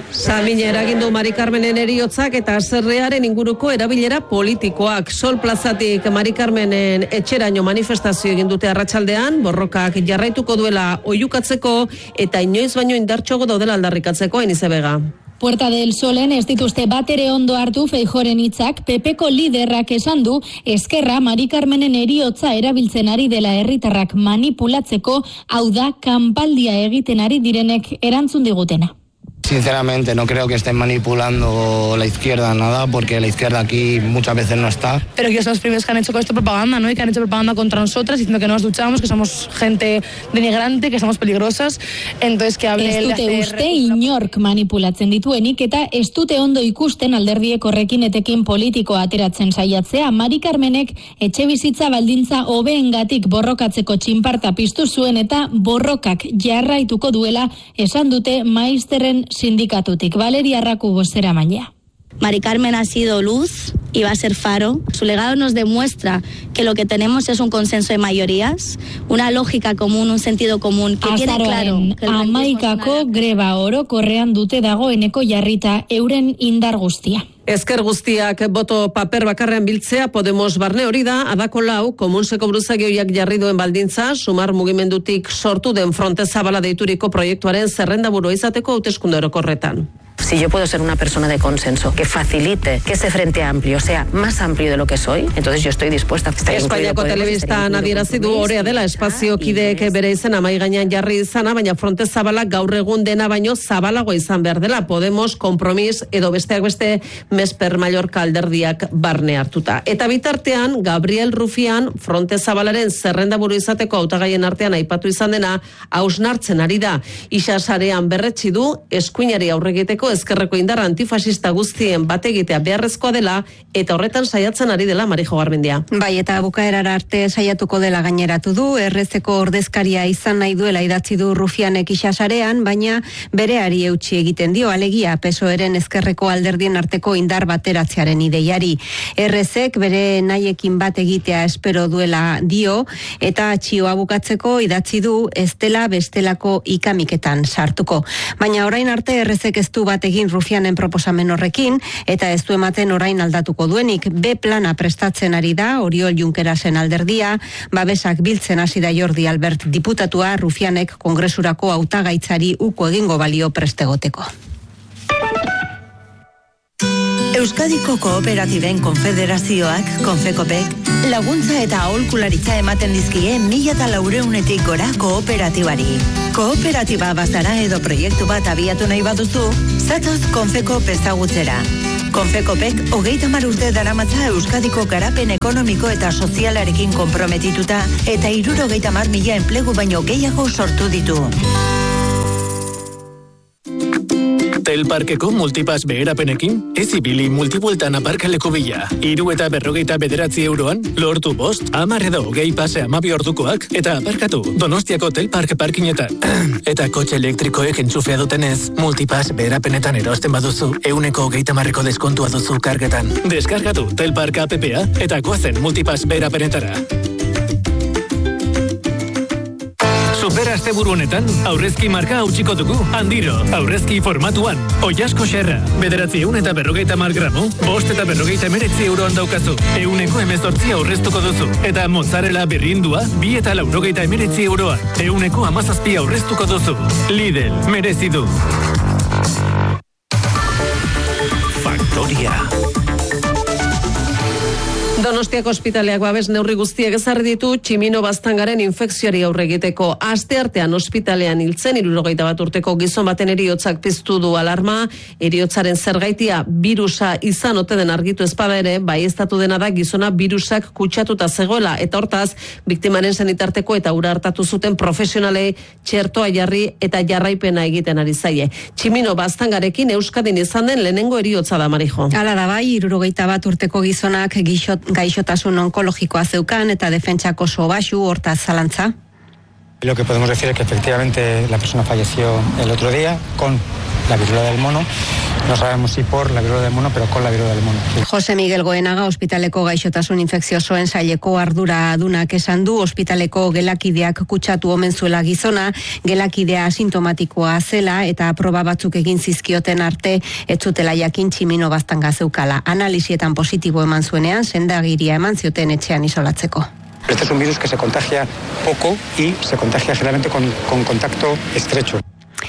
Samina eragindu Mari Carmenen heriotzak eta haserrearen inguruko erabilera politikoak. Sol plazatik Mari Carmenen etxeraino manifestazio egin dute arratsaldean, borrokak jarraituko duela oihukatzeko eta inoiz baino indartsuago daudela aldarrikatzeko. Einize Bega. Puerta del Solen ez dituzte batere ondo hartu Feijóoren hitzak. PPko liderrak esan du Eskerra Mari Carmenen heriotza erabiltzen ari dela herritarrak manipulatzeko, hau da kanpaldia egiten ari direnek erantzun digutena. Sinceramente no creo que estén manipulando la izquierda nada, porque la izquierda aquí muchas veces no está. Pero que son los primeros que han hecho con esto propaganda, ¿no? Y que han hecho propaganda contra nosotras, diciendo que no nos duchamos, que somos gente denigrante, que somos peligrosas. Entonces que hable ez dute uste inork manipulatzen dituenik eta ez dute ondo ikusten alderdiek horrekin etekin politikoa ateratzen saiatzea. Mari Carmenek etxe bizitza baldintza hobeengatik borrokatzeko txinparta piztu zuen eta borrokak jarraituko duela esan dute maizterren sindikatutik. Valeria Arraku bozeramailea. Mari Carmen ha sido luz y va a ser faro. Su legado nos demuestra que lo que tenemos es un consenso de mayorías, una lógica común, un sentido común que tiene claro. Amaikako greba orokorrean dute dagoeneko jarrita euren indar guztia. Ezker guztiak boto paper bakarrean biltzea Podemos barne hori da, adako lau, komunseko buruzagioiak jarri duen baldintza, Sumar mugimendutik sortu den Fronte Zabala deituriko proiektuaren zerrendaburu izateko hauteskunde orokorretan. Si yo puedo ser una persona de consenso que facilite que ese frente amplio sea más amplio de lo que soy, entonces yo estoy dispuesta a estar Espainiako telebistan adierazi du orea dela espaziokideek bere izena mahai gainean jarri izana, baina Fronte Zabala gaur egun dena baino zabalago izan behar dela. Podemos, Kompromis edo besteak beste Mesper Mallorca alderdiak barne hartuta. Eta bitartean Gabriel Rufián Fronte Zabalaren zerrendaburu izateko hautagaien artean aipatu izan dena hausnartzen ari da. Isasarean berretsi du eskuinari aurre egiteko ezkerreko indar antifasista guztien bategitea beharrezkoa dela eta horretan saiatzen ari dela Marijo Garmendia. Bai, eta bukaerara arte saiatuko dela gaineratu du, errezeko ordezkaria izan nahi duela idatzi du Rufianek Isasarean, baina bereari eutsi egiten dio, alegia PSOEren ezkerreko alderdien arteko indar bateratzearen ideiari. Errezek bere nahiekin bat egitea espero duela dio, eta txioa bukatzeko idatzi du ez dela bestelako ikamiketan sartuko. Baina orain arte errezek ez du bat egin Rufianen proposamen horrekin, eta ez du ematen orain aldatuko duenik. B plana prestatzen ari da, Oriol Junquerasen alderdia, babesak biltzen hasi da Jordi Albert diputatua, Rufianek kongresurako hautagaitzari uko egingo balio prestegoteko. Euskadiko Kooperatiben Konfederazioak, Konfekopek, laguntza eta aholkularitza ematen dizkie 1.400-etik gora kooperatibari. Kooperatiba bazara edo proiektu bat abiatu nahi baduzu, zatoz Konfekop ezagutzera. Konfekopek 30 urte daramatza Euskadiko garapen ekonomiko eta sozialarekin konprometituta eta 70.000 enplegu baino gehiago sortu ditu. Telparkeko multipass beherapenekin, ez ibili multibueltan aparkaleko bila. 349 euroan, lortu 5, 10 edo 20 pase 12 ordukoak, eta aparkatu Donostiako Telpark parkinetan. Eta kotxe elektrikoek entxufea dutenez, multipass beherapenetan erosten baduzu, 130 deskontua duzu kargetan. Deskargatu Telpark app-a eta goazen multipass beherapenetara. Supera asteburu honetan, aurrezki marka hautsiko dugu, handiro, aurrezki formatuan, oiasko xerra, 950 gramo, 549 euroan daukazu, 118 aurreztuko duzu, eta mozzarella berrindua, 249 euroan, 117 aurreztuko duzu. Lidl, merezi du. Factoria. Donostiako ospitaleak babes neurri guztiek ezarri ditu Tximino Baztangaren infekzioari aurre egiteko. Asteartean ospitalean hiltzen 71 urteko gizon baten heriotzak piztu du alarma. Heriotzaren zergaitia birusa izan ote den argitu ez bada ere, baieztatu dena da gizona birusak kutsatuta zegoela eta hortaz biktimaren senitarteko eta ura hartatu zuten profesionalei txertoa jarri eta jarraipena egiten ari zaie. Tximino Baztangarekin Euskadin izan den lehenengo heriotza da, Marijo. Hala da bai, 71 urteko gizonak gaixotasun onkologikoa zeukan eta defentsako oso baxu, hortaz zalantza. Lo que podemos decir es que efectivamente la persona falleció el otro día con la viruela del mono No sabemos si por la viruela del mono, pero con la viruela del mono. Sí. Jose Miguel Goenaga, ospitaleko gaixotasun infekziosoen saileko arduradunak esan du, ospitaleko gelakideak kutsatu omen zuela gizona, gelakidea asintomatikoa zela eta proba batzuk egin zizkioten arte ez zutela jakin tximino baztanga zeukala. Analisietan positibo eman zuenean, sendagiria eman zioten etxean isolatzeko. Este es un virus que se contagia poco y se contagia generalmente con contacto estrecho.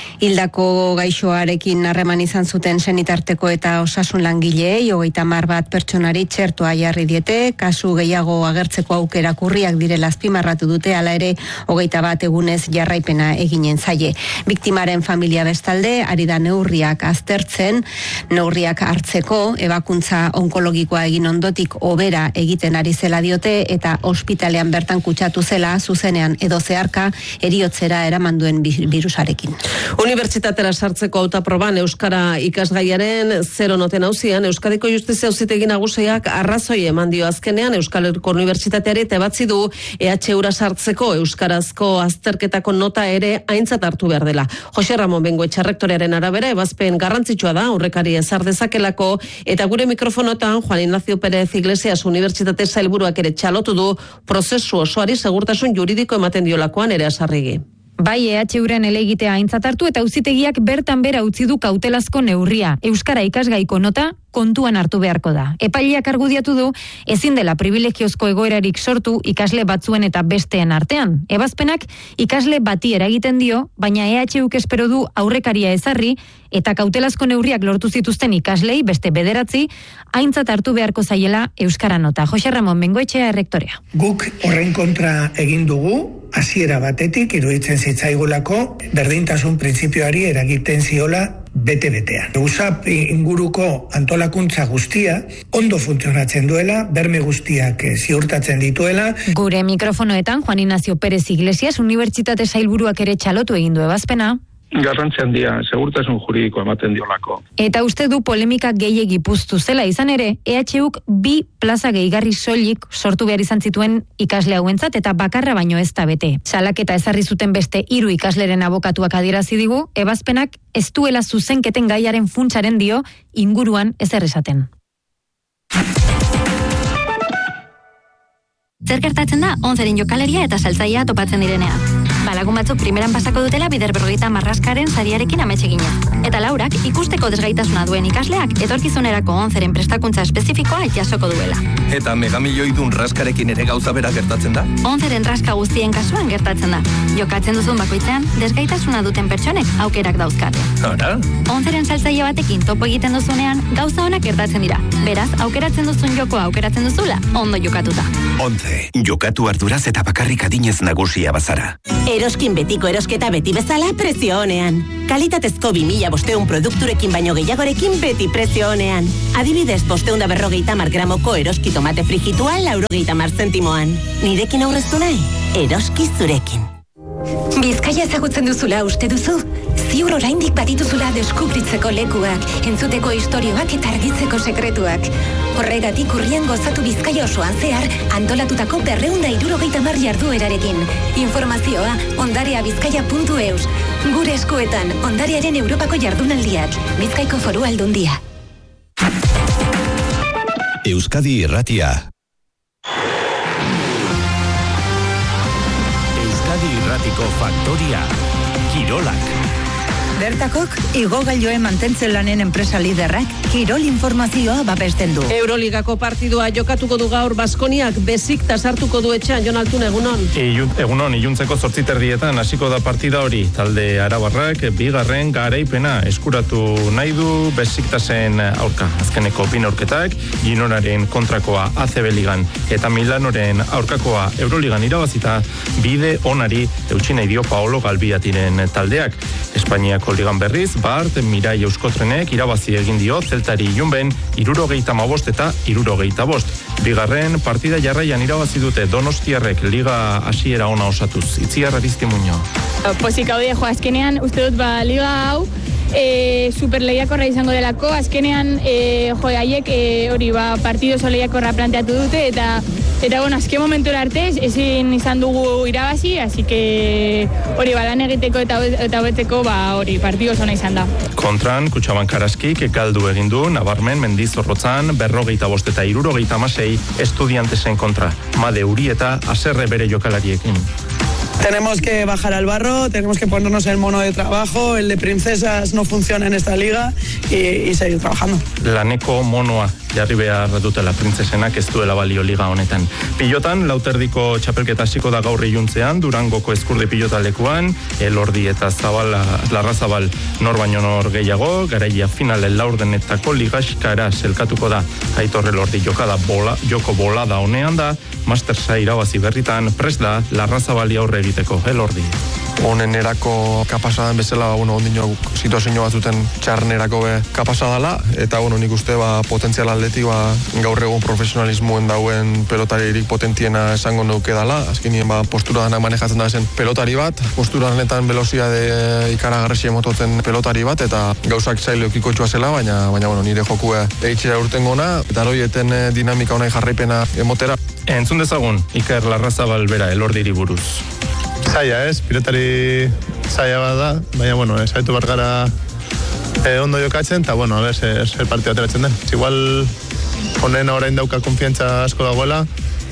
Hildako gaixoarekin harreman izan zuten senitarteko eta osasun langileei 31 pertsonari txertoa jarri diete, kasu gehiago agertzeko aukerak urriak direla azpimarratu dute, hala ere 21 egunez jarraipena eginen zaie. Biktimaren familia bestalde, ari da neurriak aztertzen, neurriak hartzeko, ebakuntza onkologikoa egin ondotik hobera egiten ari zela diote eta ospitalean bertan kutsatu zela zuzenean edo zeharka heriotzera eraman duen virusarekin. Unibertsitatera sartzeko hautaproban euskara ikasgaiaren 0 noten auzian, Euskadiko Justizia Auzitegi Nagusiak arrazoi eman dio azkenean Euskal Herriko Unibertsitateari eta ebatzi du EHUra sartzeko euskarazko azterketako nota ere aintzat hartu behar dela. Jose Ramon Bengoetxe rektorearen arabera ebazpen garrantzitsua da aurrekari ezar dezakelako eta gure mikrofonotan Juan Ignacio Pérez Iglesias Unibertsitate sailburuak ere txalotu du prozesu osoari segurtasun juridiko ematen diolakoan ere asarrigi. Bai, EHUren elegitea aintzat hartu eta auzitegiak bertan bera utzi du kautelazko neurria. Euskara ikasgaiko nota kontuan hartu beharko da. Epaileak argudiatu du, ezin dela privilegiozko egoerarik sortu ikasle batzuen eta besteen artean. Ebazpenak ikasle bati eragiten dio, baina EHUk espero du aurrekaria ezarri eta kautelazko neurriak lortu zituzten ikaslei, beste 9, aintzat hartu beharko zaiela euskara nota. Jose Ramon Bengoetxea errektorea. Guk horren kontra egin dugu, hasiera batetik iruditzen zitzaigulako berdintasun printzipioari eragiten ziola bete-betean. USAP inguruko antolakuntza guztia ondo funtzionatzen duela, berme guztiak ziurtatzen dituela. Gure mikrofonoetan Juan Ignacio Pérez Iglesias Unibertsitate sailburuak ere txalotu egin du ebazpena. Garrantzi handia, segurtasun juridiko ematen diolako. Eta uste du polemika gehiegi puztu zela izan ere, EHUk 2 plaza gehigarri soilik sortu behar izan zituen ikasle hauentzat eta bakarra baino ez da bete. Salaketa ezarri zuten beste 3 ikasleren abokatuak adierazi digu, ebazpenak ez duela zuzenketen gaiaren funtsaren dio inguruan ezer esaten. Zer gertatzen da, 11ren jokaleria eta saltzaia topatzen direnean. Balagun batzuk primeran pasako dutela bider 50 marraskaren sariarekin ametsegina. Eta Laurak ikusteko desgaitasuna duen ikasleak etorkizunerako 11ren prestakuntza espezifikoa jasoko duela. Eta megamilioidun raskarekin ere gauza bera gertatzen da? 11ren raska guztien kasuan gertatzen da. Jokatzen duzun bakoitzean, desgaitasuna duten pertsonek aukerak dauzkate. Ara? 11ren saltzaile batekin topo egiten duzunean, gauza honak gertatzen dira. Beraz, aukeratzen duzun jokoa aukeratzen duzula, ondo jokatuta. 11. Jokatu arduraz eta bakarrik adinez nagusia bazara. Eroskin betiko erosketa beti bezala prezio honean. Kalitatezko 2500 produkturekin baino gehiagorekin beti prezio honean. Adibidez, 550 gramoko eroski tomate frijitua 90 zentimoan. Nirekin aurreztu nahi? Eroski zurekin. Bizkaia ezagutzen duzula uste duzu? Ziur oraindik badituzula deskubritzeko lekuak, entzuteko istorioak eta argitzeko sekretuak. Horregatik urrian gozatu Bizkaia osoan zehar antolatutako 270 jarduerarekin. Informazioa ondareabizkaia.eus. Gure eskuetan ondarearen Europako jardunaldiak. Bizkaiko Foru Aldundia. Euskadi Irratia. Euskadi Irratiko Faktoria. Kirolak. Bertakok, igogailoen mantentzen lanen enpresa liderrak kirol informazioa babesten du. Euroligako partidua jokatuko du gaur Baskoniak Besiktas hartuko du etxean, Jon Altun, egunon. Egunon, iluntzeko 8:30 hasiko da partida hori. Talde arabarrak bigarren garaipena eskuratu nahi du Besiktasen aurka. Azkeneko 2 neurketak, Gironaren kontrakoa ACB Ligan eta Milanoren aurkakoa Euroligan irabazita bide onari eutsi nahi dio Paolo Galbiatiren taldeak. Espainiako Ligan berriz, Bart, Mirai Euskotrenek irabazi egin dio Zeltari ilunben 75 eta 75. Bigarren partida jarraian irabazi dute Donostiarrek liga hasiera ona osatuz. Itziar Ariztimuño. Pozik hau jo, azkenean uste dut liga hau superleiakorra izango delako, azkenean haiek hori partido oso leiakorra planteatu dute eta Eta, azken momentura arte ezin izan dugu irabazi, así que hori lan egiteko eta hobetzeko hori partidu oso ona izan da. Kontran, Kutxabank Araskik galdu egin du Nabarmen Mendizorrotzan 45 eta 76 estudiantesen kontra. Made Urieta haserre bere jokalariekin. Tenemos que bajar al barro, tenemos que ponernos el mono de trabajo, el de princesas no funciona en esta liga y seguir trabajando. Laneko monoa jarri behar dutela printzesenak ez duela balio liga honetan. Pilotan, lauterdiko txapelketa hasiko da gaur iluntzean, Durangoko Eskurdi pilotalekuan, Elordi eta Larrazabal nor baino nor gehiago, garaia finalen laurdenetako ligaskara selkatuko da. Aitor Elordi joko bolada honean da, Mastersa irabazi berritan, prest da Larrazabali aurre egiteko, Elordi. Honen erako kapasadan bezala, ondino situazio batzuten txarnerako kapasa dala, eta nik uste potentzial aldetik gaur egun profesionalismoen dauen pelotaririk potentiena esango nuke dala, azkenien postura danak manejatzen da zen pelotari bat, postura honetan velozia de ikaragarresi mototzen pelotari bat, eta gauzak zailo ekikotxua zela, baina nire joku eitxera urten gona, eta roieten dinamika honai jarraipena emotera. Entzun dezagun, Iker Larrazabal bera, Elordiri buruz. Zaila pilotari zaila bat da, baina, zaitu bargara ondo jokatzen, eta, a ver, zer partida ateratzen den. Igual, honen orain dauka konfiantza asko dagoela,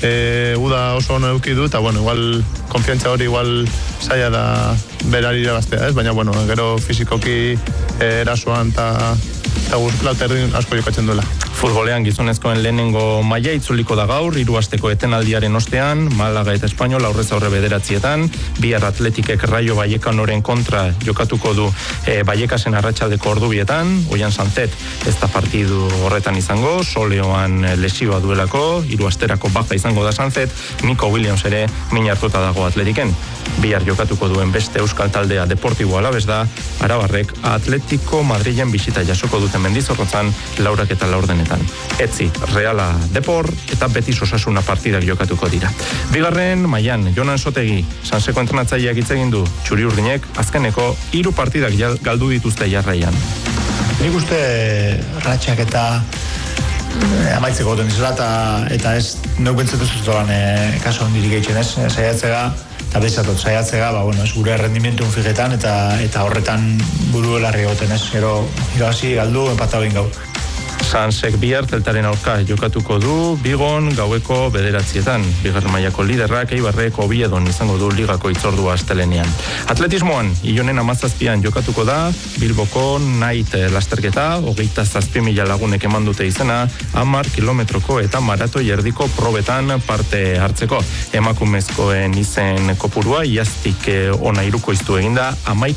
uda oso ono eduki du, eta, igual, konfiantza hori igual zaila da berari irabaztea, baina, gero fizikoki erasoan eta lauterdin asko jokatzen duela. Futbolean gizonezkoen lehenengo maila itzuliko da gaur, 3 asteko etenaldiaren ostean, Malaga eta Espainol aurrez aurre 9etan, bihar Atletikek Rayo Vallecanoren kontra jokatuko du Vallekasen arratsaldeko ordubietan, Oian Sanzet ez da partidu horretan izango, soleoan lesioa duelako, 3 asterako baja izango da Sanzet, Nico Williams ere min hartuta dago Atletiken. Bihar jokatuko duen beste euskal taldea Deportibo Alaves da, Arabarrek Atletico Madrilen bisita jasoko duten Mendizorrotzan 4 eta 4 Etzi, Reala Depor eta Betis Osasuna partidak jokatuko dira. Bigarren mailan Jonan Sotegi, Sanseko entrenatzaileak hitz egin du, txuri-urdinek azkeneko 3 partidak galdu dituzte jarraian. Nik uste ratxak eta amaitzeko goten dizela eta ez neukentzatu zuzuan kaso hondirik eitzen ez, saiatzega eta bezatot saiatzega, ez gure rendimentuen figetan eta horretan buru elarri goten ez, gero irabazi galdu empatatu egin gau. Sansek bihar zeltaren aurka jokatuko du Bigon gaueko 9etan. Bigarren mailako liderrak Eibarrek Oviedon izango du ligako hitzordua astelenean. Atletismoan, Ilonen 17an jokatuko da Bilboko Night lasterketa, 27.000 lagunek eman dute izena, 10 kilometroko eta maratoi erdiko probetan parte hartzeko. Emakumezkoen izen kopurua iaztik ona irukoiztu eginda,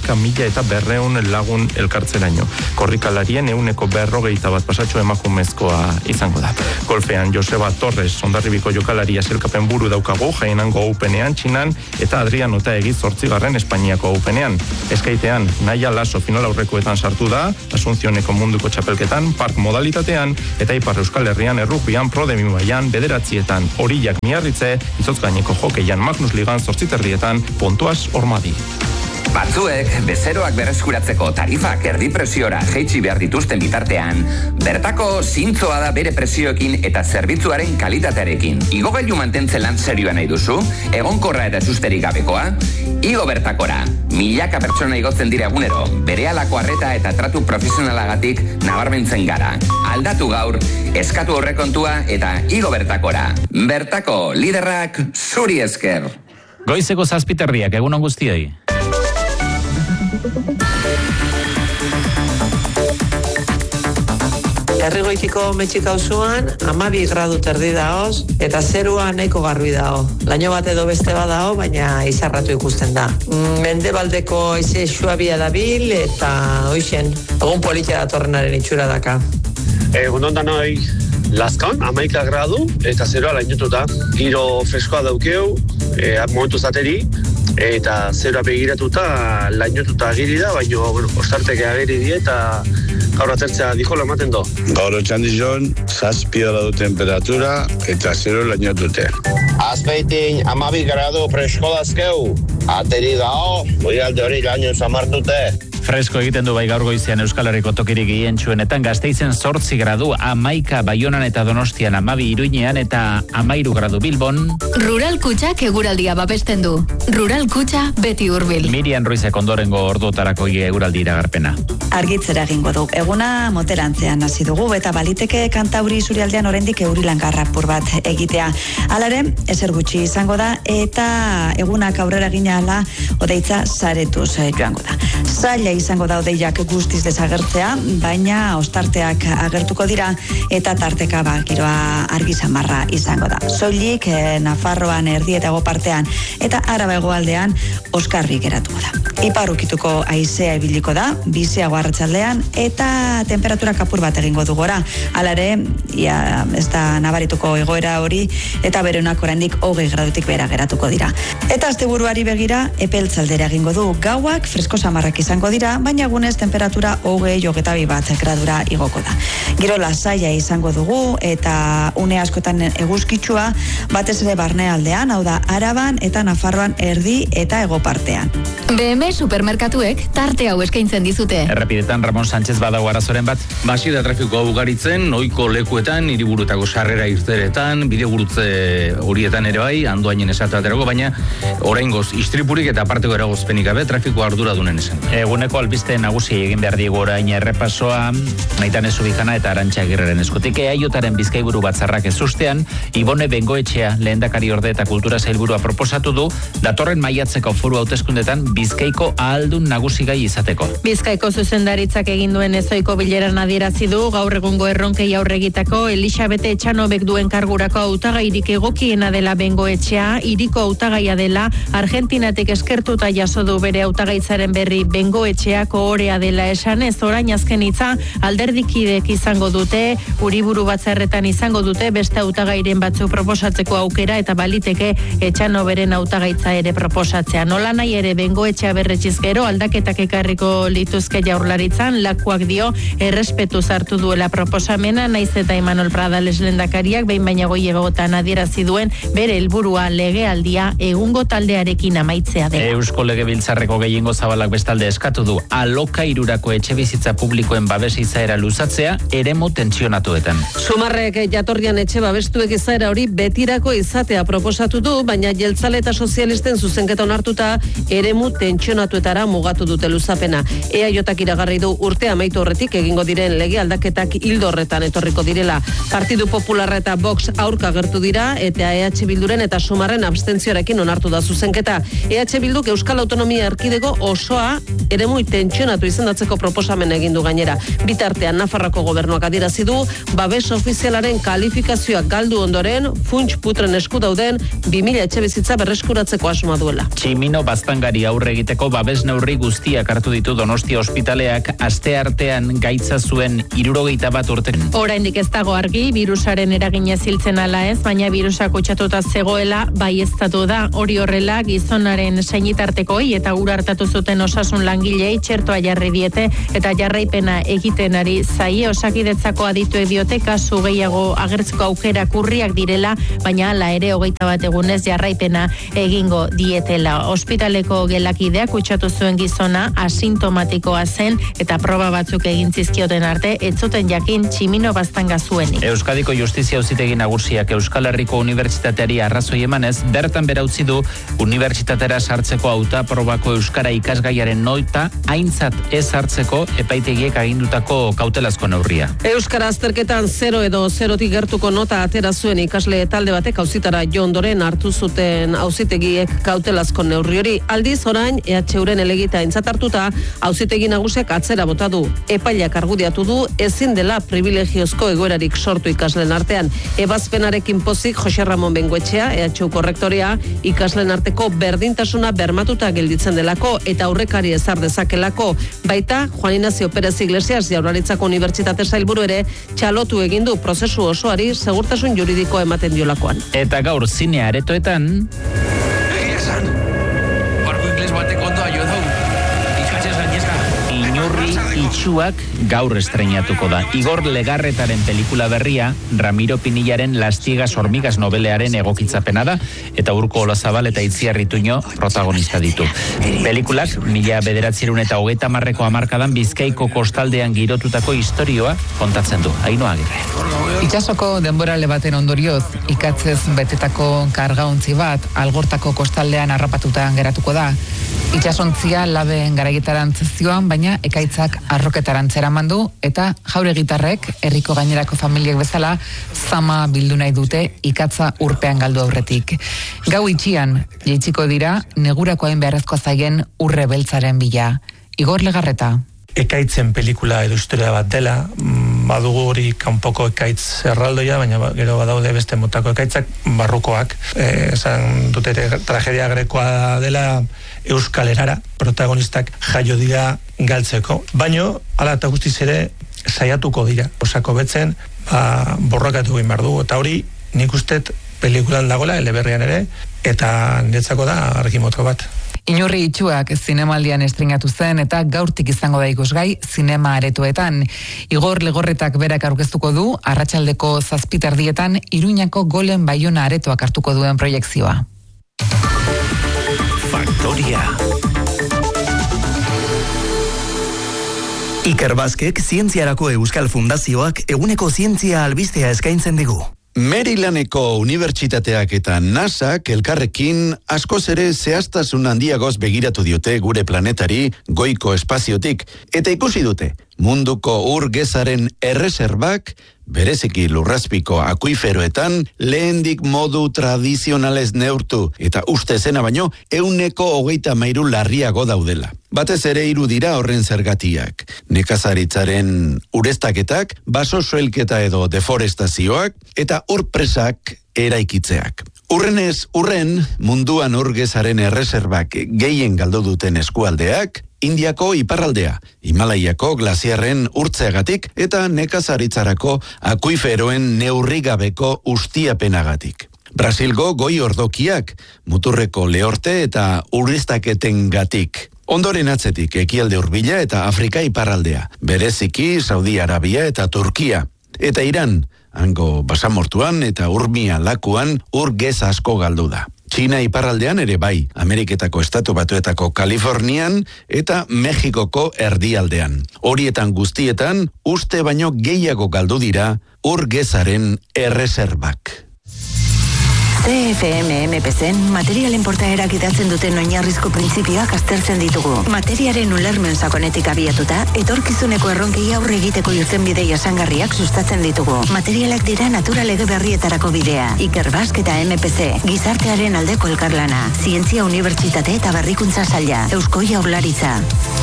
11.200 lagun elkartzeraino. Korrikalarien 140 pasatxo emakumezkoa izango da. Golfean Joseba Torres, Hondarribiko jokalaria selkapen buru daukagu, Jaenango Openean, Txinan, eta Adrian Otaegi 8. Espainiako Openean. Eskaitean, Naia Laso final aurrekoetan sartu da, Asunzioneko munduko txapelketan, park modalitatean, eta Ipar Euskal Herrian errugbian Prodemibaian 9etan, Orillak Miarritze, Izotz gaineko jokeian Magnus Ligan 8 Pontuaz Ormadi. Batzuek, bezeroak berreskuratzeko tarifak erdi presiora jeitsi behar dituzten bitartean, bertako zintzoa da bere presioekin eta zerbitzuaren kalitatearekin. Igogailu mantentze lan serioa nahi duzu, egonkorra eta susterik gabekoa, igo bertakora. Milaka pertsona igotzen dira egunero, berehalako arreta eta tratu profesionalagatik nabarmentzen gara. Aldatu gaur, eskatu horrekontua eta igo bertakora. Bertako liderrak zuri esker. Goizeko 7:00, egunon guztioi. Herrigoitiko Metxika auzoan 12 gradu terdi daoz eta zerua nahiko garbi dao. Laino bat edo beste badao, baina izarratu ikusten da. Mendebaldeko haize suabia dabil eta hoixen egun politia datorrenaren itxura daka. Egunon da noi, Lazkaon 11 gradu eta zerua lainotuta. Giro freskoa daukeu, momentu zateri, eta zerua begiratuta lainotuta agiri da, baina ostarteke agiri die eta gaur atertzea dijola ematen do. Gaur otxandizon, 7 gradu temperatura eta zero lainotute. Azpeitin 12 gradu fresko dazkeu, ateri dao, goialde hori laino zamartute. Fresko egiten du bai gaur goizean Euskal Herriko tokirik gehientsuenetan, Gasteizen 8 gradu, 11 Baionan eta Donostian 12 Iruñean eta 13 gradu Bilbon. Rural Kutxak eguraldia babesten du. Rural Kutxa beti hurbil. Mirian Ruizek ondorengo orduotarako eguraldi iragarpena. Argitzera egingo du. Eguna moterantzean hasi dugu eta baliteke Kantauri isurialdean oraindik eurilangarra apur bat egitea. Halare, ezer gutxi izango da eta egunak aurrera gina ala odeitza saretuz joango da. Zaila izango da odeiak guztiz desagertzea, baina ostarteak agertuko dira eta tarteka giroa argi samarra izango da. Soilik Nafarroan erdi eta hego partean eta Araba hegoaldean oskarbi geratuko da. Iparrukituko haizea ibiliko da, biziago arratsaldean eta temperaturak apur bat egingo du gora. Halare, ez da nabarituko egoera hori eta beronak oraindik 20 gradutik behera geratuko dira. Eta asteburuari begira epeltzaldera egingo du. Gauak fresko samarrak izango dira, baina egunez temperatura 20-22 gradura igoko da. Giro lasaia izango dugu eta une askotan eguzkitsua, batez ere barnealdean, hau da Araban eta Nafarroan erdi eta hego partean. BMW supermerkatuek tarte hau eskaintzen dizute. Errepidetan Ramon Sánchez badago arazoren bat. Basi da trafikoa ugaritzen, ohiko lekuetan, hiriburutako sarrera irteretan, bidegurutze horietan ere bai, Andoainen esataterako, baina oraingoz istripurik eta aparteko eragozpenik gabe trafiko arduradunen esan. Eguneko albiste nagusi egin behar digu orain errepasoa, Maitane Zubijana eta Arantxa Agirreren eskutik. EAJaren Bizkaiburu batzarrak ez ustean, Ibone Bengoetxea lehendakari orde eta kultura sailburua proposatu du, datorren maiatzeko foru hauteskundetan Bizkaiko ahaldun nagusi gai izateko. Bizkaiko zuzendaritzak egin duen ezoiko bileran adierazi du, gaur egungo erronkei aurregitako Elisabete Etxanobek duen kargurako hautagairik egokiena dela Bengoetxea, hiriko hautagaia dela, Argentinatik eskertuta jaso du bere hautagaitzaren berri Bengoetxeako orea dela esanez, orain azken hitza alderdikidek izango dute, uriburu batzarretan izango dute beste hautagairen batzu proposatzeko aukera eta baliteke Etxanoberen hautagaitza ere proposatzea. Nola nahi ere Bengoetxea berretxiz gero aldaketak ekarriko lituzke Jaurlaritzan, lakuak dio errespetu hartu duela proposamena, naiz eta Imanol Pradales lehendakariak behin baina goiegotan adierazi duen bere helburua legealdia egungo taldearekin amaitzea dela. Eusko Legebiltzarreko gehiengo zabalak bestalde eskatu du alokairurako etxebizitza publikoen babes izaera luzatzea eremu tentsionatuetan. Sumarrek jatorrian etxe babestuek izaera hori betirako izatea proposatu du, baina jeltzale eta sozialisten zuzenketa onartuta eremu tentsionatuetara mugatu dute luzapena. EAJak iragarri du urte amaitu horretik egingo diren lege aldaketak ildo horretan etorriko direla. Partidu Popularra eta Vox aurka gertu dira eta EH Bilduren eta Sumarren abstentzioarekin onartu da zuzenketa. EH Bilduk Euskal Autonomia Erkidego osoa eremu tentsionatu izendatzeko proposamen egin du gainera. Bitartean Nafarroko gobernuak adierazi du babes ofizialaren kalifikazioak galdu ondoren funts putren esku dauden 2000 etxebizitza berreskuratzeko asmoa duela. Tximino baztangari aurre egiteko babes neurri guztiak hartu ditu Donostia ospitaleak asteartean gaitza zuen 71 urte. Oraindik ez dago argi birusaren eragina ziltzen ala ez, baina birusa kutsatuta zegoela baieztatu da. Hori horrela gizonaren senitartekoi eta ura hartatu zuten osasun langilei txertoa jarri diete eta jarraipena egiten ari zaie. Osakidetzako adituek diote kasu gehiago agertzeko aukera kurriak direla, baina hala ere 21 egunez jarraipena egingo dietela. Ospitaleko gelakideak kutsatu zuen gizona asintomatikoa zen eta proba batzuk egin zizkioten arte ez zuten jakin tximino baztanga zuenik. Euskadiko Justizia Auzitegi Nagusiak Euskal Herriko Unibertsitateari arrazoi emanez, bertan bera utzi du unibertsitatera sartzeko hautaprobako euskara ikasgaiaren noita aintzat ez hartzeko epaitegiek agindutako kautelazko neurria. Euskara azterketan 0 edo 0tik gertuko nota atera zuen ikasle talde batek auzitara jo ondoren hartu zuten auzitegiek kautelazko neurri hori. Aldiz orain EHUren elegita aintzat hartuta auzitegi nagusiak atzera bota du. Epaileak argudiatu du ezin dela privilegiozko egoerarik sortu ikasleen artean. Ebazpenarekin pozik Jose Ramon Bengoetxea, EHU korrektorea, ikasleen arteko berdintasuna bermatuta gelditzen delako eta aurrekari ezar dezakelako. Baita Juan Ignacio Pérez Iglesias Jaurlaritzako Unibertsitate sailburu ere txalotu egin du prozesu osoari segurtasun juridikoa ematen diolakoan. Eta gaur zinea aretoetan Itxuak gaur estreinatuko da. Igor Legarretaren pelikula berria, Ramiro Pinillaren Las Tiegas Hormigas nobelearen egokitzapena da, eta Urko Olazabal eta Itziar Ituño protagonista ditu. Pelikulak, 1930ko hamarkadan Bizkaiko kostaldean girotutako istorioa kontatzen du. Ainhoa Agirre. Itsasoko denborale baten ondorioz, ikatzez betetako kargaontzi bat Algortako kostaldean harrapatuta geratuko da. Itsasontzia labeen garaietarantzez zioan, baina ekaitzak arroketarantz eraman du, eta Jauregitarrek, herriko gainerako familiek bezala, zama bildu nahi dute ikatza urpean galdu aurretik. Gau itxian, jaitsiko dira, negurako hain beharrezkoa zaien urre beltzaren bila. Igor Legarreta. Ekaitzen pelikula edo historia bat dela, badugu hori kanpoko ekaitz erraldoia, baina gero badaude beste motako ekaitzak barrukoak. Esan dute tragedia grekoa dela Euskal Herara, protagonistak jaio dira galtzeko. Baino, hala eta guztiz ere, saiatuko dira. Osako betzen, borrokatu egin behar du. Eta hori, nik ustet pelikulan dagoela, eleberrian ere, eta niretzako da argimoto bat. Inurri Itxuak zinemaldian estrenatu zen eta gaurtik izango da ikusgai zinema aretoetan. Igor Legorretak berak aurkeztuko du, arratsaldeko 7:00 Iruñako Golen Baiona aretoak hartuko duen proiekzioa. Faktoria. Iker Baskek Zientziarako Euskal Fundazioak eguneko zientzia albistea eskaintzen digu. Marylandeko unibertsitateak eta NASAk elkarrekin askoz ere zehaztasun handiagoz begiratu diote gure planetari goiko espaziotik, eta ikusi dute munduko ur gezaren erreserbak bereziki lurrazpiko akuiferoetan lehendik modu tradizionalez neurtu eta uste zena baino 123 larriago daudela. Batez ere 3 dira horren zergatiak. Nekazaritzaren ureztaketak, baso soilketa edo deforestazioak eta urpresak eraikitzeak. Urrenez, munduan urgezaren erreserbak gehien galdu duten eskualdeak, Indiako iparraldea, Himalaiako glaziarren urtzeagatik eta nekazaritzarako akuiferoen neurrigabeko ustiapenagatik. Brasilgo goi ordokiak, muturreko lehorte eta urriztaketengatik. Ondoren atzetik ekialde hurbila eta Afrika iparraldea, bereziki Saudi Arabia eta Turkia. Eta Iran, hango basamortuan eta Urmia lakuan urgez asko galdu da. Txina iparraldean ere bai, Ameriketako Estatu Batuetako Kalifornian eta Mexikoko erdialdean. Horietan guztietan, uste baino gehiago galdu dira urgezaren erreserbak. CFM MPCen materialen portaerak idatzen duten oinarrizko printzipioak aztertzen ditugu. Materiaren ulermen sakonetik abiatuta, etorkizuneko erronkei aurre egiteko irtenbide jasangarriak sustatzen ditugu. Materialak dira natura lege berrietarako bidea. Iker Bask eta MPC, gizartearen aldeko elkarlana. Zientzia Unibertsitate eta Berrikuntza Saila, Eusko Jaurlaritza.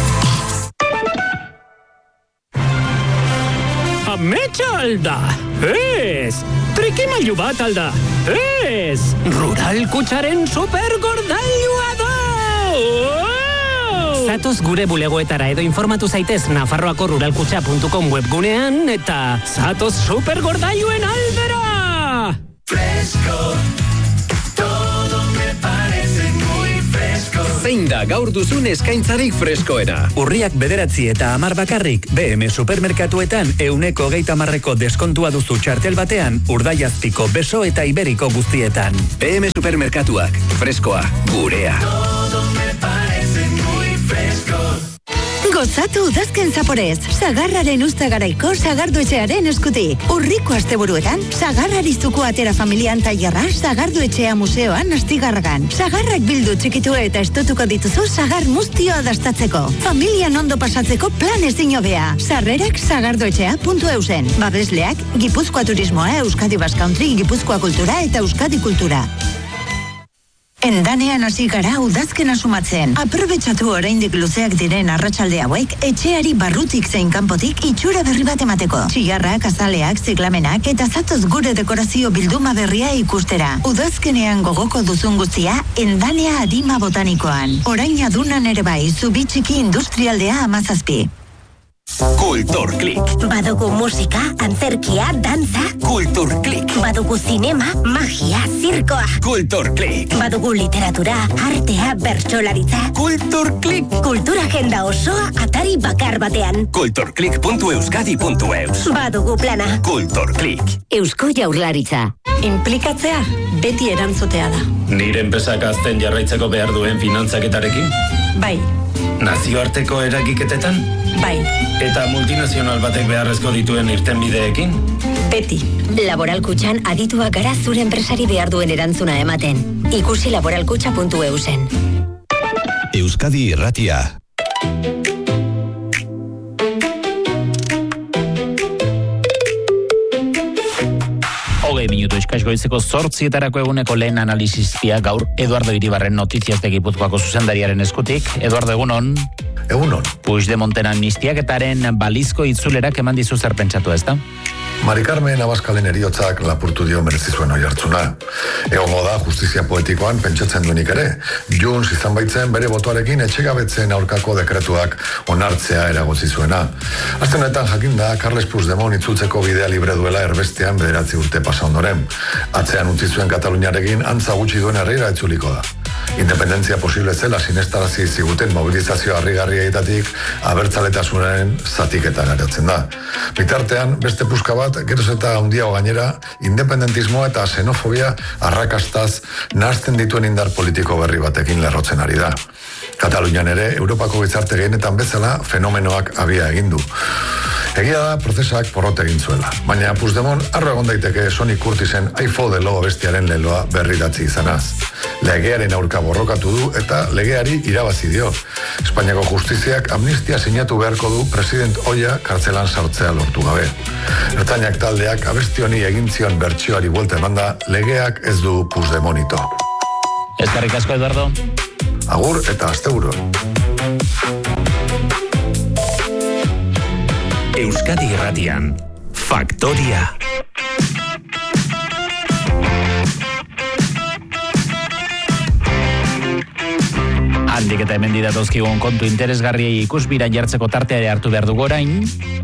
Ametsa alda, ez! Trikimailu bat alda, ez! Rural Kutsaren supergordailua da! Zatoz gure bulegoetara edo informatu zaitez nafarroako ruralkutxa.com webgunean eta zatoz supergordailuen aldera! Fresco, todo me parece muy fresco. Zein da gaur duzun eskaintzarik freskoena? Urriak 9 eta 10 bakarrik, BM supermerkatuetan 130% deskontua duzu txartel batean, Urdaiazpiko, Beso eta Iberiko guztietan. BM supermerkatuak, freskoa, gurea. Todo me parece muy fresco. Gozatu udazken zaporez, Sagarraren Uztagaraiko Sagardoetxearen eskutik. Urriko asteburuetan, Sagarrarizuko atera familian tailerra Sagardoetxea museoan Astigarragan. Sagarrak bildu txikitu eta estotuko dituzu sagar muztioa dastatzeko. Familian ondo pasatzeko plan ezin hobea. Sarrerak sagardoetxea.eusen. Babesleak, Gipuzkoa Turismoa, Euskadi Basque Country, Gipuzkoa Kultura eta Euskadi Kultura. Endanean hasi gara udazkena sumatzen. Aprobetxatu oraindik luzeak diren arratsalde hauek, etxeari barrutik zein kanpotik itxura berri bat emateko. Txigarrak, azaleak, ziklamenak eta zatoz gure dekorazio bilduma berria ikustera. Udazkenean gogoko duzun guztia, Endanea Adima Botanikoan. Orain adunan ere bai, Zubitxiki Industrialdea 17. Kulturklik. Badugu musika, antzerkia, dantza. Kulturklik. Badugu zinema, magia, zirkoa. Kulturklik. Badugu literatura, artea, bertsolaritza. Kulturklik. Kultura agenda osoa atari bakar batean. Kulturklik.euskadi.eus. Badugu plana. Kulturklik. Eusko Jaurlaritza. Inplikatzea beti erantzutea da. Nire enpresak azten jarraitzeko behar duen finantzaketarekin? Bai. Nazioarteko eragiketetan? Bai. Eta multinazional batek beharrezko dituen irtenbideekin? Beti. Laboral Kutxan adituak gara zure enpresari behar duen erantzuna ematen. Ikusi laboralkutxa.eusen. Euskadi Irratia. Minutu eskaz goizeko 8:00 eguneko lehen analizistia gaur Eduardo Iribarren Notiziaz de Gipuzkoako zuzendariaren eskutik. Eduardo, egunon. Egunon. Puigdemonten amnistiaketaren balizko itzulerak eman dizu zer pentsatu, ezta? Mari Carmen Abaskalen eriotzak lapurtu dio merezi zuen oihartzuna. Egongo da justizia poetikoan pentsatzen duenik ere. Junts izan baitzen bere botoarekin etxegabetzen aurkako dekretuak onartzea eragotzi zuena. Aste honetan jakinda Carles Puigdemont itzultzeko bidea libre duela erbestean 9 urte pasa ondoren. Atzean utzi zuen Kataluniarekin antza gutxi duen herrira itzuliko da. Independentzia posible zela sinestarazi ziguten mobilizazio harrigarrietatik abertzaletasunaren zatiketa garatzen da. Bitartean, beste puska bat, geroz eta handiago gainera, independentismoa eta xenofobia arrakastaz nahazten dituen indar politiko berri batekin lerrotzen ari da. Katalunian ere, Europako gizarte gehienetan bezala fenomenoak abia egin du. Egia da, prozesak porrot egin zuela. Baina Puigdemont arro egon daiteke Sonny Curtisen I Fought the Law bestiaren leloa berridatzi izanaz. Legearen aurka borrokatu du eta legeari irabazi dio. Espainiako justiziak amnistia sinatu beharko du president Oia kartzelan sartzea lortu gabe. Ertzainak taldeak abesti honi egin zion bertsioari buelta emanda, legeak ez du Puigdemonito. Eskerrik asko, Eduardo. Agur eta asteburu. Euskadi Irratian, Faktoria. Handik eta hemen didatozkigun kontu interesgarriei ikusbiran jartzeko tartea hartu behar dugu orain.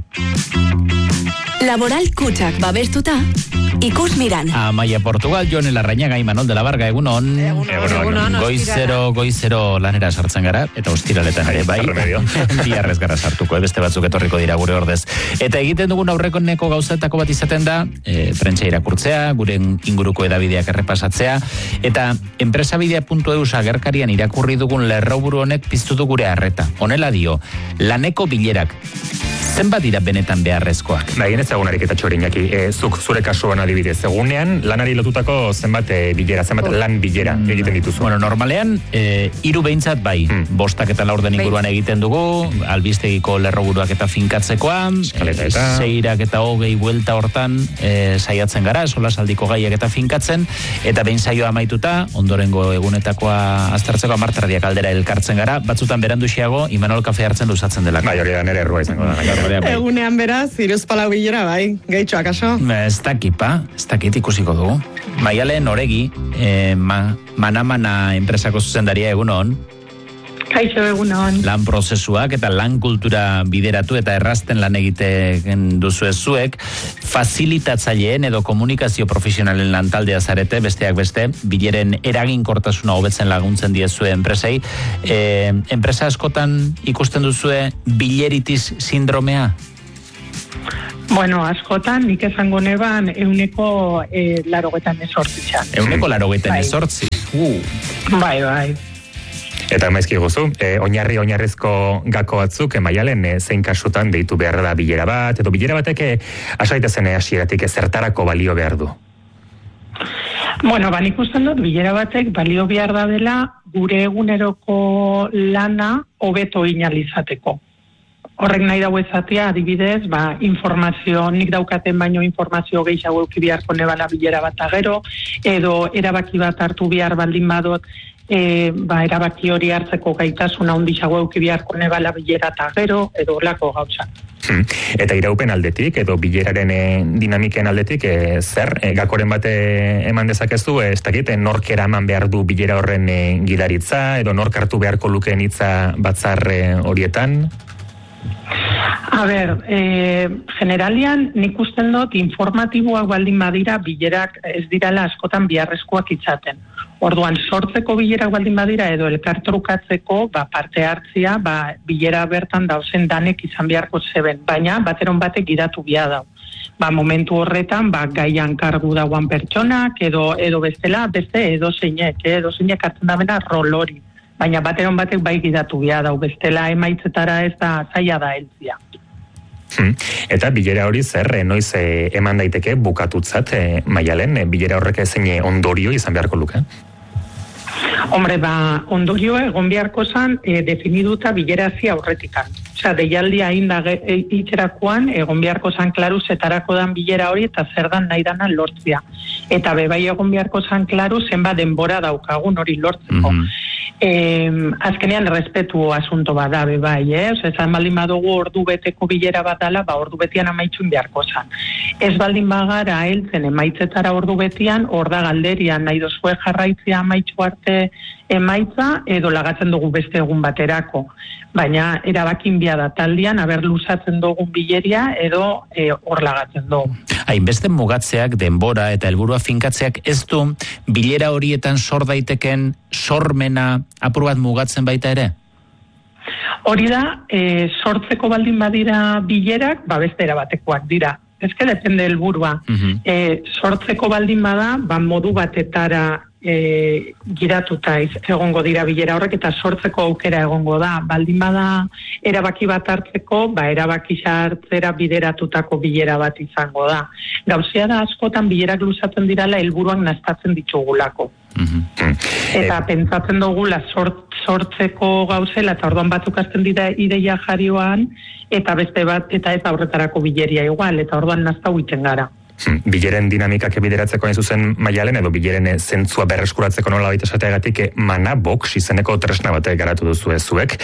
Laboral Kutxak babestuta, ikusmiran. Amaia Portugal, Jon Larrañaga, Imanol de la Varga, egunon. Egunon. Goizero lanera sartzen gara, eta ostiraletan ere, bai. Biarrez gara sartuko, beste batzuk etorriko dira gure ordez. Eta egiten dugun aurrekoneko gauzetako bat izaten da, prentsa irakurtzea, gure inguruko edabideak errepasatzea, eta enpresabidea.eus agerkarian irakurri dugun lerroburu honek piztu du gure harreta. Honela dio, laneko bilerak. Zenbat dira benetan beharrezkoak? Egin ez egun ariketa txorinaki, zuk zure kasuan adibidez, egunean lanari lotutako zenbat bilera, zenbat lan bilera egiten dituzu? Bueno, normalean, 3 behintzat bai, 5 eta 4 inguruan egiten dugu, albistegiko lerroburuak eta finkatzekoa, 6 eta 20 buelta hortan saiatzen gara, solasaldiko gaiak eta finkatzen, eta behin saioa amaituta, ondorengo egunetakoa aztertzeko 10 aldera elkartzen gara, batzutan beranduxiago, Imanol kafe hartzen luzatzen dela. Bai, hori da nere errua izango da. Egunean beraz, 3 bilera bai, gehitxo akaso? Ez dakit ikusiko dugu. Maialen Oregi, Mana enpresako zuzendaria egunon. Kaixo egunon. Lan prozesuak eta lan kultura bideratu eta errazten lan egiten duzu zuek, fasilitatzaileen edo komunikazio profesionalen lantaldea zarete, besteak beste, bileren eraginkortasuna hobetzen laguntzen diezue enpresei. Enpresa askotan ikusten duzue bileritis sindromea? Bueno, askotan, nik esango neban, 180. 180? Bai. Eta maizki guzu, oinarrizko gako batzuk, Maialen, zein kasutan deitu behar da bilera bat, edo bilera batek asaitezen hasieratik zertarako balio behar du? Bueno, nik usten dut, bilera batek balio behar da dela gure eguneroko lana hobeto inalizateko. Horrek nahi dago ezatea, adibidez, informazio, nik daukaten baino informazio gehiago euki beharko nebala bilera bat agero, edo erabaki bat hartu behar baldin badot, erabaki hori hartzeko gaitasuna handiago euki beharko nebala bilera eta gero, edo olako gauza. Eta iraupen aldetik, edo bileraren dinamiken aldetik, zer, gakoren bate eman dezakezu, ez dakit, nork eraman behar du bilera horren gidaritza, edo nork hartu beharko lukeen hitza batzar horietan? A ber, generalian nik usten dut informatiboak baldin badira bilerak ez dirala askotan biharrezkoak itzaten. Orduan, sortzeko bilerak baldin badira edo elkartrukatzeko parte hartzia bilera bertan dauzen danek izan beharko zeben, baina bateron batek gidatu bia dau. Momentu horretan, gaian kargu dauan pertsonak edo bestela, edo zeinek hartzen da bena rol hori. Baina bateron batek bai gidatu bia dau, bestela emaitzetara ez da zaila da heltzia. Eta bilera hori zer, noiz eman daiteke bukatutzat, Maialen, bilera horrek zein ondorio izan beharko luke? Hombre, ondorio egon beharko zan definiduta bilerazia aurretikan. Osea, deialdia inda itxerakoan egon beharko zan klaru zetarako dan bilera hori eta zer dan nahi dana lortzia. Eta bebai egon beharko zan klaru zenba denbora daukagun hori lortzeko. Azkenean respetu asunto bada bebai, Osea, ezan baldin badugu ordu beteko bilera bat dala, ordu betian amaitxun beharko zan. Ez baldin bagara heltzen emaitzetara ordu betian, hor da galderian nahi dozue jarraitzia amaitxu arte emaitza edo lagatzen dugu beste egun baterako. Baina erabakin bia da taldean, luzatzen dugun bileria edo hor lagatzen dugu. Hainbeste mugatzeak, denbora eta helburua finkatzeak ez du bilera horietan sor daiteken sormena apur bat mugatzen baita ere? Hori da, sortzeko baldin badira bilerak, beste erabatekoak dira. Ez que depende helburua. Sortzeko baldin bada, modu batetara giratuta egongo dira bilera horrek eta sortzeko aukera egongo da. Baldin bada erabaki bat hartzeko, erabaki hartzera bideratutako bilera bat izango da. Gauzea da askotan bilerak luzatzen dirala helburuak naztatzen ditugulako. Eta pentsatzen dugula sortzeko gauzela eta orduan batzuk azten dira ideia jarioan eta beste bat eta ez aurretarako bileria igual eta orduan naztau iten gara. Bileren dinamikak bideratzeko hain zuzen Maialen edo bileren zentzua berreskuratzeko nola baita esateagatik Manabox izeneko tresna bate garatu duzu zuek.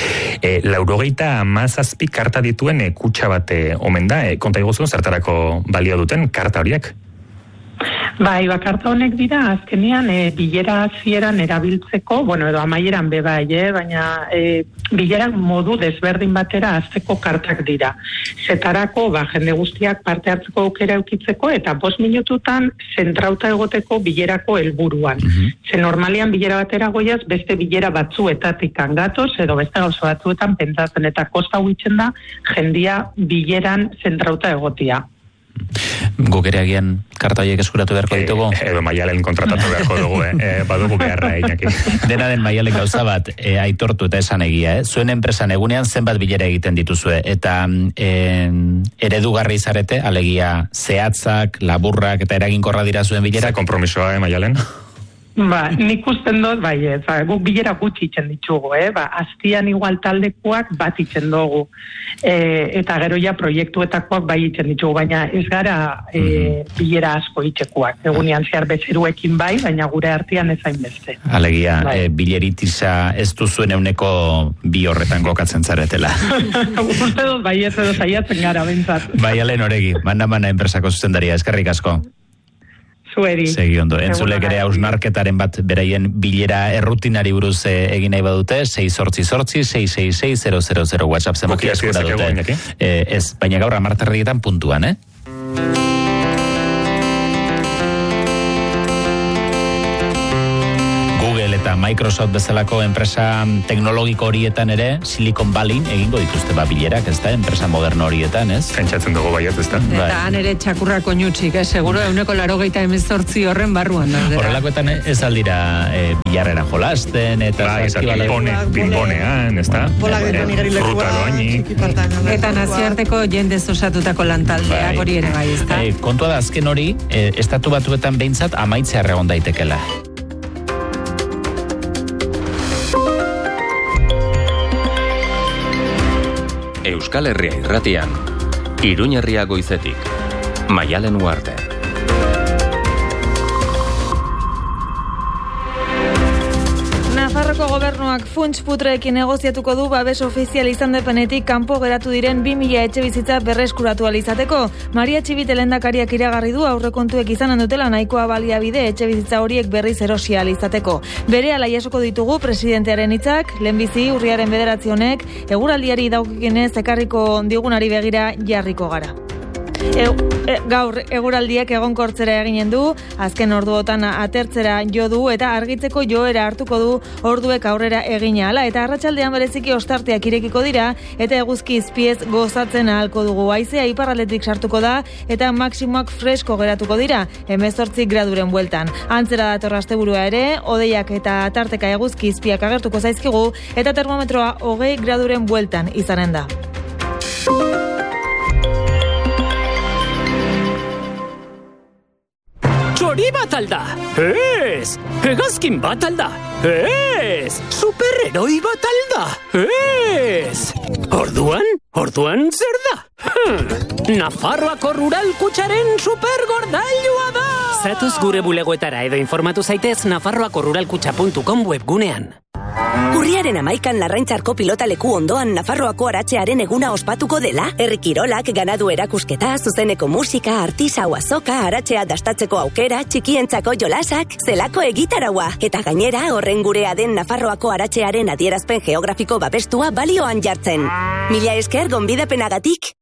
97 karta dituen kutxa bate omen da, konta iguzun zertarako balio duten karta horiek? Karta honek dira, azkenean bilera hasieran erabiltzeko, edo amaieran bebai, baina bilerak modu desberdin batera azteko kartak dira. Zetarako, jende guztiak parte hartzeko aukera eukitzeko, eta 5 minututan zentrauta egoteko bilerako helburuan. Ze normalian bilera batera goiaz, beste bilera batzuetatik angatoz, edo beste gauza batzuetan pentsatzen, eta kosta huitzen da, jendia bileran zentrauta egotia. Guk ere agian karta horiek eskuratu beharko ditugu? Edo Maialen kontratatu beharko dugu, badugu beharra Iñaki. Dena den Maialen gauza bat, aitortu eta esan egia, Zuen enpresan egunean zenbat bilera egiten dituzue, eta eredugarri izarete, alegia zehatzak, laburrak eta eraginkorra dira zuen bilera? Ze kompromisoa, Maialen? Nik usten dut, guk bilera gutxi itzen ditugu, aztian igual taldekoak bat itzen dugu, eta gero ja proiektuetakoak bai itzen ditugu, baina ez gara bilera asko itxekuak, egunean zehar bezeruekin bai, baina gure artean ez hainbeste. Alegia, bileritisa ez duzuen euneko 2 horretan gokatzen zaretela. Uste dut, ez edo zaiatzen gara, bentsat. Alen Oregi, Mana enpresako zuzendaria, eskerrik asko. Zueri. Segi ondo. Entzulek ere hausnarketaren bat beraien bilera errutinari buruz egin nahi badute, 688-666-000 WhatsApp zenbaki eskura dute. Ez, baina gaur 10:00 puntuan, eta Microsoft bezalako enpresa teknologiko horietan ere Silicon Valley egingo dituzte bilerak, ez da, enpresa moderno horietan, ez? Pentsatzen dugu baiet, ez da? Eta han ere txakurrako nutxik, seguro 188 horren barruan. Horrelakoetan ez aldira bilarrera jolasten, eta bilbonean, ez da? Fruta doainik. Eta nazioarteko jendez osatutako lantaldeak hori ere bai, ez da? Kontua da azken hori, estatu batuetan behintzat amaitzea egon daitekela. Euskal Herria irratian, Iruñerria goizetik, Maialen Uarte. Nafarroko Nafarroako gobernuak funts putreekin negoziatuko du babes ofizial izan depenetik kanpo geratu diren 2000 etxe bizitza berreskuratu alizateko. Maria Txibite lehendakariak iragarri du aurrekontuek izanen dutela nahikoa baliabide etxe bizitza horiek berriz erosia alizateko. Berehala jasoko ditugu presidentearen hitzak, lehenbizi urriaren 9 honek eguraldiari dagokienez ekarriko digunari begira jarriko gara. Gaur eguraldiek egonkortzera eginen du, azken orduotan atertzera jo du eta argitzeko joera hartuko du orduek aurrera egina ala, eta arratsaldean bereziki ostarteak irekiko dira eta eguzki izpiez gozatzen ahalko dugu. Haizea iparraldetik sartuko da eta maksimoak fresko geratuko dira, 18 graduren bueltan. Antzera dator asteburua ere, hodeiak eta tarteka eguzki izpiak agertuko zaizkigu eta termometroa 20 graduren bueltan izanen da. Txori bat alda! Ez! Hegazkin bat alda! Ez! Superheroi bat alda! Ez! Orduan zer da? Nafarroako Rural Kutxaren supergordailua da! Zatoz gure bulegoetara edo informatu zaitez nafarroakoruralkutxa.com webgunean. Urriaren 11an Larraintzarko pilotaleku ondoan Nafarroako aratxearen eguna ospatuko dela, herri kirolak, ganadu erakusketa, zuzeneko musika, artisau azoka, aratxea dastatzeko aukera, txikientzako jolasak, zelako egitaraua, eta gainera horren gurea den Nafarroako aratxearen adierazpen geografiko babestua balioan jartzen. Mila esker gonbidapenagatik.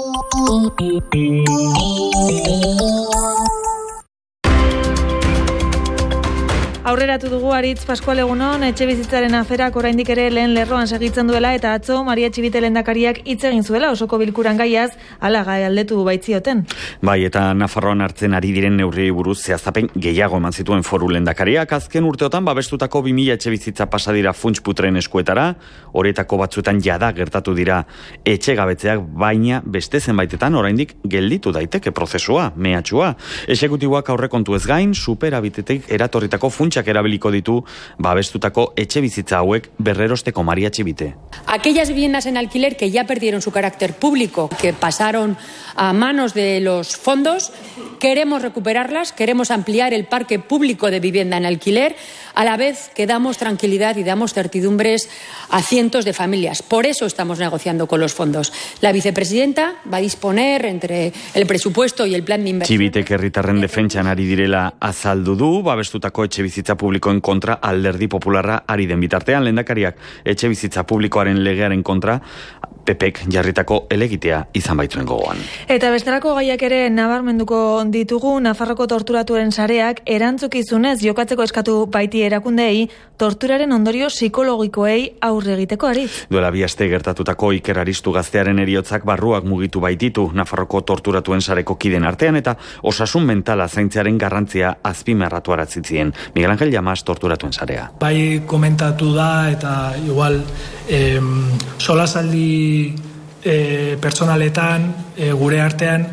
Aurreratu dugu Aritz Pascual egunon, etxe bizitzaren aferak oraindik ere lehen lerroan segitzen duela eta atzo Maria Txibite lehendakariak hitz egin zuela osoko bilkuran gaiaz, hala galdetu baitzioten. Bai, eta Nafarroan hartzen ari diren neurriei buruz zehaztapen gehiago eman zituen foru lehendakariak. Azken urteotan babestutako 2000 etxe bizitza pasa dira funts putren eskuetara, horietako batzuetan jada gertatu dira etxe gabetzeak, baina beste zenbaitetan oraindik gelditu daiteke prozesua, mehatxua. Exekutiboak aurrekontu ez gain, superabitetik eratorritako funtsak erabiliko ditu babestutako etxe bizitza hauek berrerosteko. Maria Txibite. Aquellas viviendas en alquiler que ya perdieron su carácter público, que pasaron a manos de los fondos, queremos recuperarlas, queremos ampliar el parque público de vivienda en alquiler, a la vez que damos tranquilidad y damos certidumbres a cientos de familias. Por eso estamos negociando con los fondos. La vicepresidenta va a disponer entre el presupuesto y el plan de inversión. Txibitek herritarren defentsan ari direla azaldu du, babestutako etxe bizitza publikoen kontra Alderdi Popularra ari den bitartean. Lehendakariak etxe bizitza publikoaren legearen kontra PPek jarritako elegitea izan baitzuen gogoan. Eta bestelako gaiak ere nabarmenduko ditugu. Nafarroko torturatuen sareak erantzukizunez jokatzeko eskatu baiti erakundei torturaren ondorio psikologikoei aurre egiteko ari. Duela 2 aste gertatutako Iker Aristu gaztearen heriotzak barruak mugitu baititu Nafarroko torturatuen sareko kiden artean eta osasun mentala zaintzearen garrantzia azpimarratu arazitzien. Miguel Ángel Llamas torturatuen sarea. Bai komentatu da eta igual solasaldi personaletan gure artean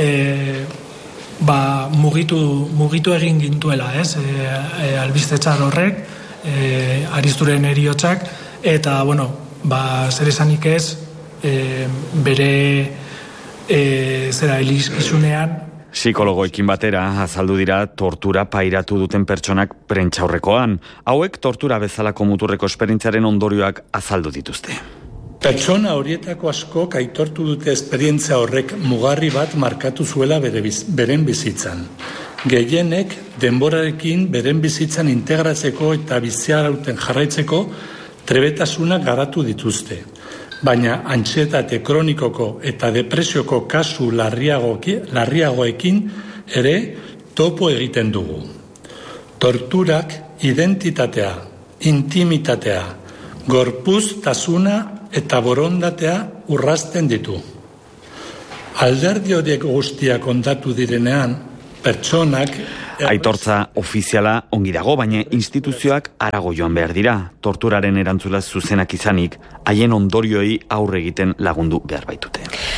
mugitu egin gintuela, ez? Albiste txar horrek, Aristuren heriotzak, eta, zer esanik ez, bere elizkizunean. Psikologoekin batera azaldu dira tortura pairatu duten pertsonak prentsaurrekoan. Hauek tortura bezalako muturreko esperientziaren ondorioak azaldu dituzte. Pertsona horietako askok aitortu dute esperientzia horrek mugarri bat markatu zuela beren bizitzan. Gehienek denborarekin beren bizitzan integratzeko eta biziarauten jarraitzeko trebetasuna garatu dituzte. Baina antsietate kronikoko eta depresioko kasu larriagoekin ere topo egiten dugu. Torturak identitatea, intimitatea, gorpuztasuna eta borondatea urrazten ditu. Alderdi horiek guztiak kontatu direnean, pertsonak... Aitortza ofiziala ongi dago, baina instituzioak harago joan behar dira. Torturaren erantzula zuzenak izanik, haien ondorioei aurre egiten lagundu behar baitute.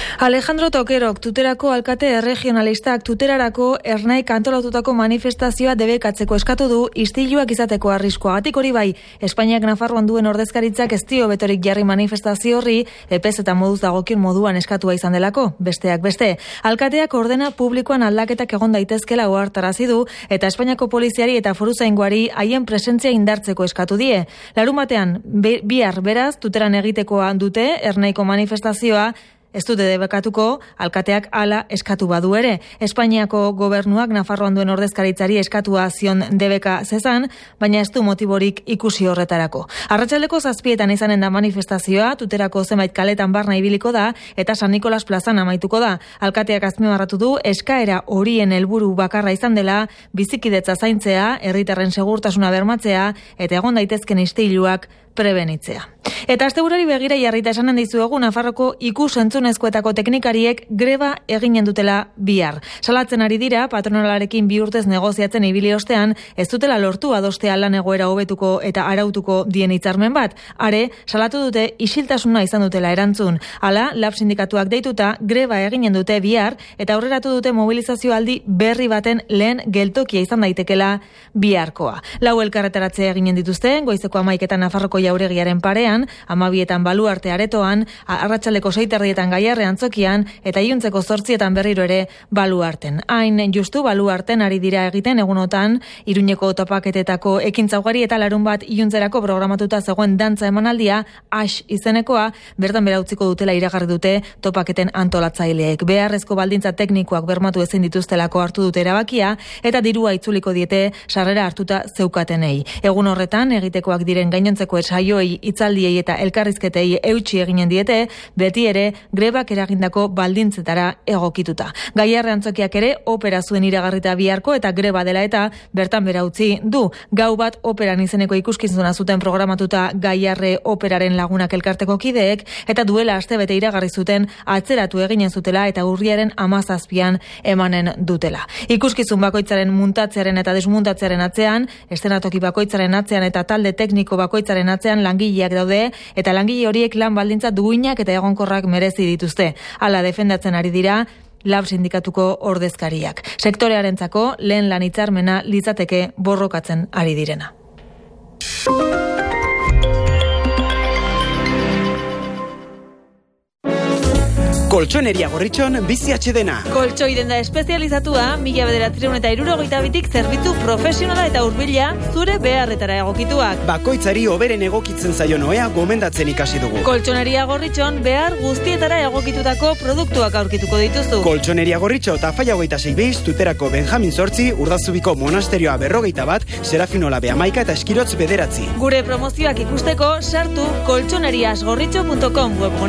Alejandro Tokerok, Tuterako alkate erregionalistak Tuterarako Ernaik antolatutako manifestazioa debekatzeko eskatu du istiluak izateko arriskuagatik. Hori bai, Espainiak Nafarroan duen ordezkaritzak ez dio betorik jarri manifestazio horri, epez eta moduz dagokion moduan eskatua izan delako, besteak beste. Alkateak ordena publikoan aldaketak egon daitezkela ohartarazi du eta Espainiako poliziari eta foruzaingoari haien presentzia indartzeko eskatu die. Larunbatean bihar beraz Tuteran egitekoa dute Ernaiko manifestazioa. Ez dute debekatuko, alkateak hala eskatu badu ere. Espainiako gobernuak Nafarroan duen ordezkaritzari eskatua zion debeka zezan, baina ez du motiborik ikusi horretarako. Arratsaldeko 7:00 izanen da manifestazioa, Tuterako zenbait kaletan barna ibiliko da, eta San Nikolas plazan amaituko da. Alkateak azpimarratu du, eskaera horien helburu bakarra izan dela, bizikidetza zaintzea, herritarren segurtasuna bermatzea, eta egon daitezken istiluak prebenitzea. Eta asteburari begira jarrita esanen dizuegu Nafarroko ikus-entzunezkoetako teknikariek greba eginen dutela bihar. Salatzen ari dira, patronalarekin 2 urtez negoziatzen ibili ostean, ez dutela lortu adostea lan egoera hobetuko eta arautuko dien hitzarmen bat. Are, salatu dute isiltasuna izan dutela erantzun. Hala, lab sindikatuak deituta greba eginen dute bihar eta aurreratu dute mobilizazio aldi berri baten lehen geltokia izan daitekela biharkoa. 4 elkarretaratzea eginen dituzte, goizeko 11:00 Nafarroko Jauregiaren parean, 12:00 Baluarte aretoan, arratsaldeko 6:00 Gaiarre antzokian, eta iluntzeko 8:00 berriro ere Baluarten. Hain justu Baluarten ari dira egiten egunotan, Iruñeko topaketetako ekintza ugari eta larunbat iluntzerako programatuta zegoen dantza emanaldia, Ash izenekoa, bertan bera utziko dutela iragarri dute topaketen antolatzaileek. Beharrezko baldintza teknikoak bermatu ezin dituztelako hartu dute erabakia, eta dirua itzuliko diete sarrera hartuta zeukatenei. Egun horretan, egitekoak diren gainontzeko saioi, hitzaldiei eta elkarrizketei eutsi eginen diete, beti ere grebak eragindako baldintzetara egokituta. Gaiarre antzokiak ere opera zuen iragarrita biharko eta greba dela eta bertan bera utzi du. Gau bat operan izeneko ikuskizuna zuten programatuta Gaiarre operaren lagunak elkarteko kideek, eta duela astebete iragarri zuten atzeratu eginen zutela eta urriaren 17 emanen dutela. Ikuskizun bakoitzaren muntatzearen eta desmuntatzearen atzean, eszenatoki bakoitzaren atzean eta talde tekniko bakoitzaren atzean langileak daude, eta langile horiek lan baldintza duinak eta egonkorrak merezi dituzte. Hala defendatzen ari dira lab sindikatuko ordezkariak. Sektorearentzako lehen lan hitzarmena litzateke borrokatzen ari direna. Koltxoneria Gorritxon bizi atxedena. Koltxoi denda espezializatua, 1962tik zerbitzu profesionala eta hurbila zure beharretara egokituak. Bakoitzari hoberen egokitzen zaion ohea gomendatzen ikasi dugu. Koltxoneria Gorritxon behar guztietara egokitutako produktuak aurkituko dituzu. Koltxoneria Gorritxo Tafalla 26 Tuterako Benjamin 8, Urdazubiko monasterioa 41, Serafinola Beamaika eta Eskirotz 9. Gure promozioak ikusteko sartu koltxoneriasgorritxo.com webgunea.